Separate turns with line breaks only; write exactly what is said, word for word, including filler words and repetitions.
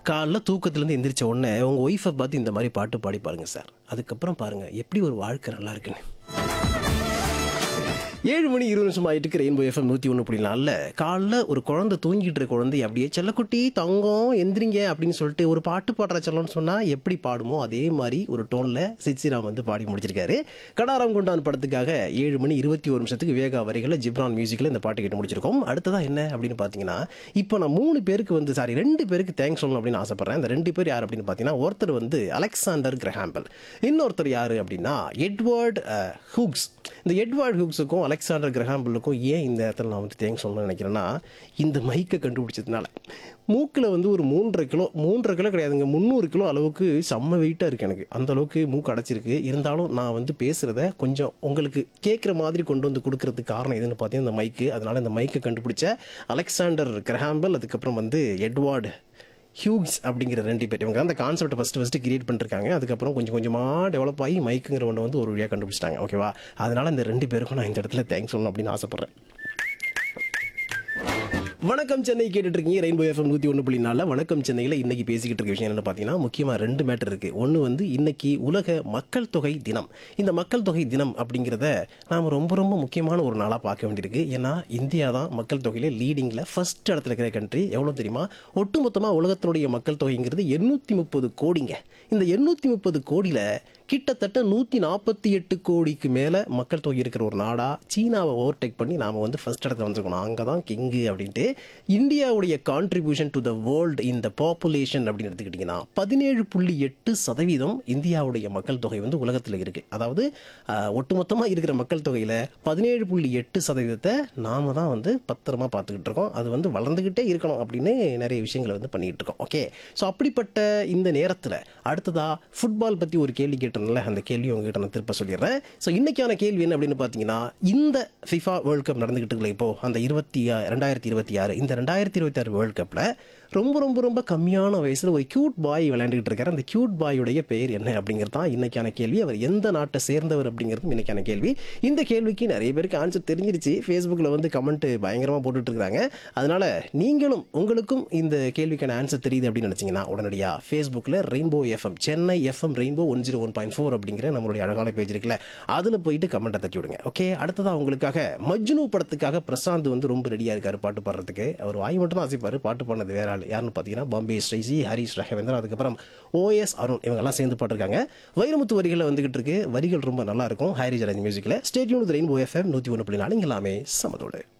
காலைல தூக்கத்துலேருந்து எந்திரிச்ச உடனே உங்கள் ஒய்ஃபை பார்த்து இந்த மாதிரி பாட்டு பாடி பாருங்க சார். அதுக்கப்புறம் பாருங்கள் எப்படி ஒரு வாழ்க்கை நல்லா இருக்குன்னு. ஏழு மணி இருபது நிமிஷம் ஆகிட்டு இருக்கு. ரெயின்போ எஃப்எம் நூற்றி ஒன்று புள்ளி நாலில் காலைல ஒரு குழந்தை தூங்கிட்டு இருக்க குழந்தை அப்படியே செல்லக்குட்டி தங்கம் எந்திரிங்க அப்படின்னு சொல்லிட்டு ஒரு பாட்டு பாடுற செல்லம்னு சொன்னால் எப்படி பாடுமோ அதே மாதிரி ஒரு டோனில் சித்ஸ்ராம் வந்து பாடி முடிச்சிருக்காரு. கடாரம் கொண்டான் படத்துக்காக ஏழு மணி இருபத்தி ஒரு நிமிஷத்துக்கு வேகா வரிகளில் ஜிப்ரான் மியூசிக்கில் இந்த பாட்டு கேட்டு முடிச்சிருக்கோம். அடுத்ததான் என்ன அப்படின்னு பார்த்தீங்கன்னா, இப்போ நான் மூணு பேருக்கு வந்து சாரி ரெண்டு பேருக்கு தேங்க்ஸ் சொல்லணும் அப்படின்னு ஆசைப்பட்றேன். இந்த ரெண்டு பேர் யார் அப்படின்னு பார்த்தீங்கன்னா, ஒருத்தர் வந்து அலெக்சாண்டர் கிரஹாம்பல், இன்னொருத்தர் யார் அப்படின்னா எட்வர்ட் ஹூக்ஸ். இந்த எட்வர்ட் ஹூக்ஸுக்கும் அலெக்சாண்டர் கிரஹாம்பலுக்கும் ஏன் இந்த இடத்துல நான் வந்து தேங்க்ஸ் சொல்லணும்னு நினைக்கிறேன்னா, இந்த மைக்கை கண்டுபிடிச்சதுனால மூக்கில் வந்து ஒரு மூன்றரை கிலோ மூன்றரை கிலோ கிடையாதுங்க, முந்நூறு கிலோ அளவுக்கு செம்ம வெயிட்டாக இருக்குது. எனக்கு அந்த அளவுக்கு மூக்கு அடைச்சிருக்கு. இருந்தாலும் நான் வந்து பேசுகிறத கொஞ்சம் உங்களுக்கு கேட்குற மாதிரி கொண்டு வந்து கொடுக்கறதுக்கு காரணம் எதுன்னு பார்த்தீங்கன்னா இந்த மைக்கு. அதனால் இந்த மைக்கை கண்டுபிடிச்ச அலெக்சாண்டர் கிரஹாம்பல், அதுக்கப்புறம் வந்து எட்வர்ட் ஹியூக்ஸ் அப்படிங்கிற ரெண்டு பேர், இவங்க அந்த கான்செப்ட் ஃபஸ்ட்டு ஃபஸ்ட்டு கிரியேட் பண்ணிருக்காங்க. அதுக்கப்புறம் கொஞ்சம் கொஞ்சமாக டெவலப் ஆகி மைக்குங்கிற ஒன்று வந்து ஒரு வழியாக கண்டுபிடிச்சிட்டாங்க. ஓகேவா? அதனால் இந்த ரெண்டு பேருக்கும் நான் இந்த இடத்துல தேங்க்ஸ் சொல்லணும் அப்படின்னு ஆசைப்பட்றேன். வணக்கம் சென்னை கேட்டுட்டு இருக்கீங்க. ரெயின்போ எஃப்எம் நூற்றி ஒன்று புள்ளி நாலில் வணக்கம் சென்னையில் இன்றைக்கி பேசிக்கிட்டு இருக்க விஷயம் என்னென்னு பார்த்தீங்கன்னா, முக்கியமாக ரெண்டு மேட்டர் இருக்குது. ஒன்று வந்து இன்றைக்கி உலக மக்கள் தொகை தினம். இந்த மக்கள் தொகை தினம் அப்படிங்கிறத நாம் ரொம்ப ரொம்ப முக்கியமான ஒரு நாளாக பார்க்க வேண்டியிருக்கு. ஏன்னா இந்தியா தான் மக்கள் தொகையில் லீடிங்கில் ஃபஸ்ட் இடத்துல இருக்கிற கண்ட்ரி. எவ்வளோ தெரியுமா? ஒட்டுமொத்தமாக உலகத்தினுடைய மக்கள் தொகைங்கிறது எண்ணூற்றி முப்பது கோடிங்க. இந்த எண்ணூற்றி முப்பது கோடியில் கிட்டத்தட்ட நூற்றி நாற்பத்தி எட்டு கோடிக்கு மேலே மக்கள் தொகை இருக்கிற ஒரு நாடாக சீனாவை ஓவர்டேக் பண்ணி நாம் வந்து ஃபஸ்ட் இடத்துல வந்துருக்கணும். அங்கே தான் கிங்கு அப்படின்ட்டு. இந்தியாவுடைய contribution to the world in the population அப்படின்னு எடுத்துக்கிட்டிங்கன்னா பதினேழு புள்ளி எட்டு சதவீதம் இந்தியாவுடைய மக்கள் தொகை வந்து உலகத்தில் இருக்குது. அதாவது ஒட்டுமொத்தமாக இருக்கிற மக்கள் தொகையில் பதினேழு புள்ளி எட்டு சதவீதத்தை நாம் தான் வந்து பத்திரமா பார்த்துக்கிட்டு இருக்கோம். அது வந்து வளர்ந்துக்கிட்டே இருக்கணும் அப்படின்னு நிறைய விஷயங்களை வந்து பண்ணிக்கிட்டு இருக்கோம். ஓகே, ஸோ அப்படிப்பட்ட இந்த நேரத்தில் அடுத்ததாக ஃபுட்பால் பற்றி ஒரு கேள்வி கேட்டோம்ல, அந்த கேள்வி உங்ககிட்ட நான் திருப்ப சொல்லிடுறேன். ஸோ இன்னைக்கான கேள்வி என்ன அப்படின்னு பார்த்தீங்கன்னா, இந்த ஃபிஃபா வேர்ல்டு கப் நடந்துகிட்டு இருக்குல்ல இப்போ, அந்த இருபத்தி ரெண்டாயிரத்தி இருபத்தி ஆறு இந்த ரெண்டாயிரத்தி இருபத்தி ஆறு வேர்ல்டு கப்பில் ரொம்ப ரொம்ப ரொம்ப கம்மியான வயசில் ஒரு கியூட் பாய் விளையாண்டுக்கிட்டு இருக்காரு. அந்த கியூட் பாயுடைய பெயர் என்ன அப்படிங்கிறது தான் இன்னைக்கான கேள்வி. அவர் எந்த நாட்டை சேர்ந்தவர் அப்படிங்கிறது இன்னைக்கான கேள்வி. இந்த கேள்விக்கு நிறைய பேருக்கு ஆன்சர் தெரிஞ்சிருச்சு. ஃபேஸ்புக்கில் வந்து கமெண்ட் பயங்கரமாக போட்டுட்டு இருக்காங்க. அதனால நீங்களும் உங்களுக்கும் இந்த கேள்விக்கான ஆன்சர் தெரியுது அப்படின்னு நினச்சிங்கன்னா உடனடியாக ஃபேஸ்புக்கில் rainbow FM Chennai FM rainbow one zero one point four அப்படிங்கிற நம்மளுடைய அழகான பேஜ் இருக்குல்ல, அதில் போயிட்டு கமெண்ட்டை தட்டி விடுங்க. ஓகே, அடுத்ததாக உங்களுக்காக மஜ்னு படத்துக்காக பிரசாந்த் வந்து ரொம்ப ரெடியாக இருக்காரு பாட்டு பாடுறதுக்கு. அவர் வாய் மட்டும் தான் ஆசைப்பார், பாட்டு பாடினது வேற ஆள். யாருன்னு பார்த்தீங்கன்னா பாம்பே ஸ்ரைசி, ஹரிஷ் ரகவேந்திரன், அதுக்கப்புறம் ஓஎஸ் அருண், இவங்கெல்லாம் சேர்ந்து பாட்டிருக்காங்க. வைரமுத்து வரிகளை வந்துகிட்டு இருக்கு. வரிகள் ரொம்ப நல்லா இருக்கும். ஹாரி ஜராஜ் மியூசிக்கில். Stay tune with rainbow FM நூற்றி ஒன்று புள்ளி நாலு. இங்கே எல்லாமே சமதோடு.